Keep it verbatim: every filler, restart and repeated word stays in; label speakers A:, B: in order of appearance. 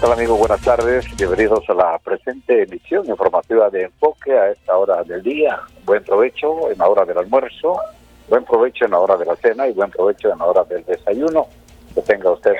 A: tal, amigos? Buenas tardes. Bienvenidos a la presente emisión informativa de Enfoque a esta hora del día. Buen provecho en la hora del almuerzo, buen provecho en la hora de la cena y buen provecho en la hora del desayuno. Que tenga usted